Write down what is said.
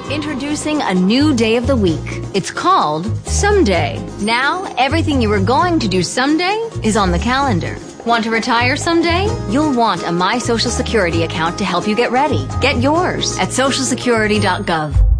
Introducing a new day of the week. It's called Someday. Now, everything you were going to do someday is on the calendar. Want to retire someday? You'll want a My Social Security account to help you get ready. Get yours at socialsecurity.gov.